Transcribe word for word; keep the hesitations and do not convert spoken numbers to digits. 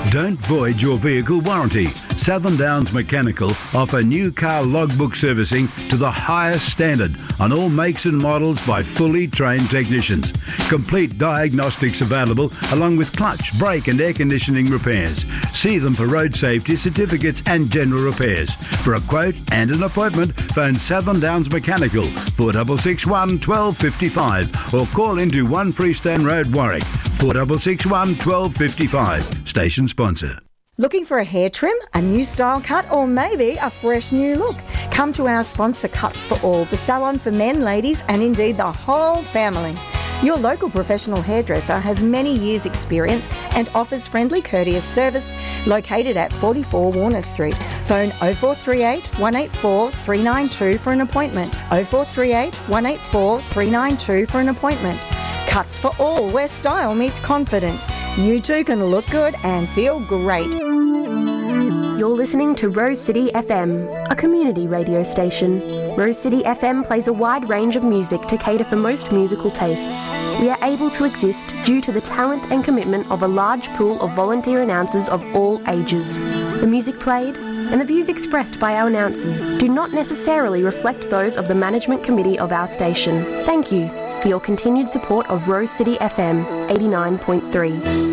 Don't void your vehicle warranty. Southern Downs Mechanical offer new car logbook servicing to the highest standard on all makes and models by fully trained technicians. Complete diagnostics available along with clutch, brake and air conditioning repairs. See them for road safety certificates and general repairs. For a quote and an appointment, phone Southern Downs Mechanical four six six one, one two five five or call into one Freestone Road, Warwick four six six one, one two five five. Station sponsor. Looking for a hair trim, a new style cut, or maybe a fresh new look? Come to our sponsor Cuts for All, the salon for men, ladies, and indeed the whole family. Your local professional hairdresser has many years' experience and offers friendly, courteous service, located at forty-four Warner Street. Phone oh four three eight, one eight four, three nine two for an appointment. oh four three eight, one eight four, three nine two for an appointment. Cuts for All, where style meets confidence. You too can look good and feel great. You're listening to Rose City F M, a community radio station. Rose City F M plays a wide range of music to cater for most musical tastes. We are able to exist due to the talent and commitment of a large pool of volunteer announcers of all ages. The music played and the views expressed by our announcers do not necessarily reflect those of the management committee of our station. Thank you for your continued support of Rose City F M eighty-nine point three.